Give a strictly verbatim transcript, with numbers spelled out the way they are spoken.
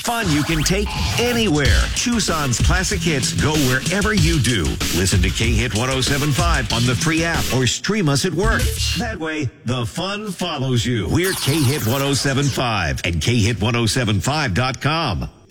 Fun you can take anywhere. Tucson's classic hits go wherever you do. Listen to K-Hit one oh seven point five on the free app or stream us at work. That way, the fun follows you. We're K-Hit one oh seven point five and K hit ten seventy-five dot com.